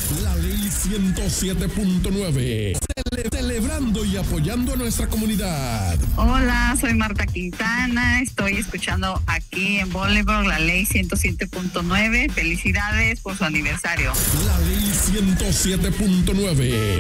La ley 107.9. Celebrando y apoyando a nuestra comunidad. Hola, soy Marta Quintana. Estoy escuchando aquí en Boulevard la ley 107.9. Felicidades por su aniversario. La ley 107.9.